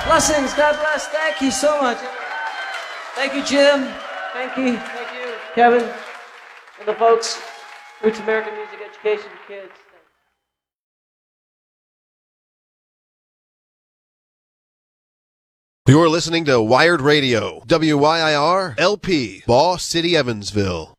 Blessings. God bless. Thank you so much. Thank you, Jim. Thank you. Thank you, Kevin. And the folks. Roots American Music Education for Kids. You're listening to Wired Radio, WYIR LP, Ball City, Evansville.